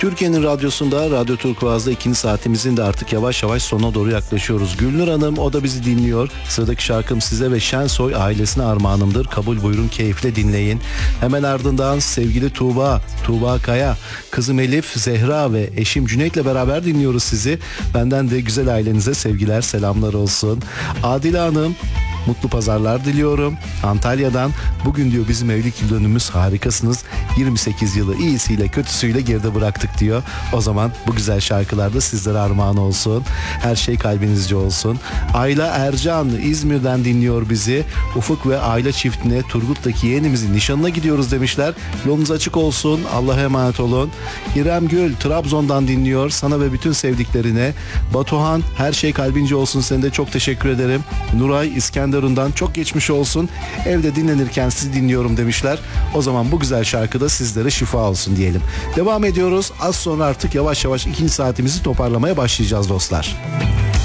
Türkiye'nin radyosunda, Radyo Turkuaz'da ikinci saatimizin de artık yavaş yavaş sona doğru yaklaşıyoruz. Gülnur Hanım, o da bizi dinliyor. Sıradaki şarkım size ve Şensoy ailesine armağanımdır. Kabul buyurun, keyifle dinleyin. Hemen ardından sevgili Tuğba Kaya, kızım Elif, Zehra ve eşim Cüneyt'le beraber dinliyoruz sizi. Benden de güzel ailenize sevgiler, selamlar olsun. Adile Hanım, mutlu pazarlar diliyorum. Antalya'dan, bugün diyor bizim evlilik yıl dönümümüz, harikasınız. 28 yılı iyisiyle kötüsüyle geride bıraktık diyor. O zaman bu güzel şarkılar da sizlere armağan olsun. Her şey kalbinizce olsun. Ayla Ercan İzmir'den dinliyor bizi. Ufuk ve Ayla çiftine Turgut'taki yeğenimizin nişanına gidiyoruz demişler. Yolunuz açık olsun. Allah'a emanet olun. İrem Gül Trabzon'dan dinliyor. Sana ve bütün sevdiklerine. Batuhan, her şey kalbince olsun. Sen de çok teşekkür ederim. Nuray İskenderun'dan çok geçmiş olsun. Evde dinlenirken sizi dinliyorum demişler. O zaman bu güzel şarkı da sizlere şifa olsun diyelim. Devam ediyoruz. Az sonra artık yavaş yavaş ikinci saatimizi toparlamaya başlayacağız dostlar.